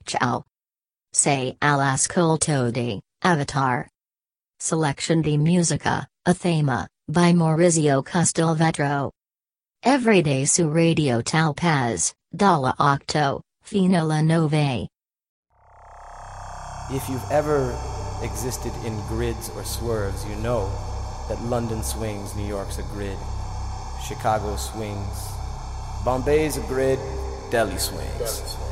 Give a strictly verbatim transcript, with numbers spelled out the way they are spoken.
Ciao. Say all'ascolto di Avatar. Selection di musica, a thema, by Maurizio Castelvetro. Everyday su Radio Talpaz, dalla octo, fino alla nove. If you've ever existed in grids or swerves, you know that London swings, New York's a grid, Chicago swings, Bombay's a grid, Delhi swings.